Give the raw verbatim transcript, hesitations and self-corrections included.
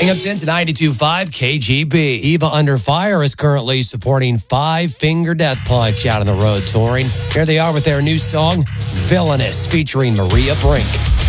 Up ten to ninety-two point five K G B. Eva Under Fire is currently supporting Five Finger Death Punch out on the road touring. Here they are with their new song, Villainous, featuring Maria Brink.